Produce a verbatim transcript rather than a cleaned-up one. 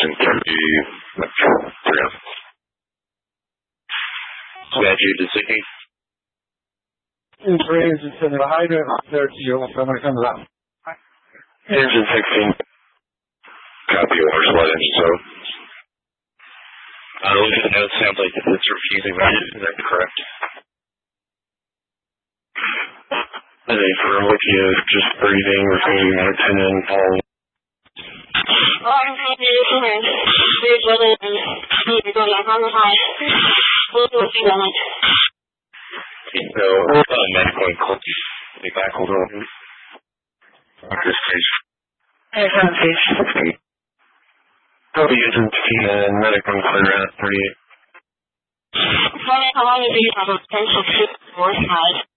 engine thirty, three. Statute to sixty. Three engine sending a hydrant, thirty, you'll when it comes out. Engine sixteen. Copy over sled engine so. I don't know, it sounds like it's refusing that. Is that correct? I think for with you, just breathing, refusing my opinion, following. Oh, I'm happy to hear. Please, whether you're going up on the high. We'll do a few moments. So, uh, medical and cold. Be back, hold on. Doctor stage. Hey, front stage. I'll be using Tafina and medical and clear at thirty-eight. Tell me how long do you have a potential trip north side?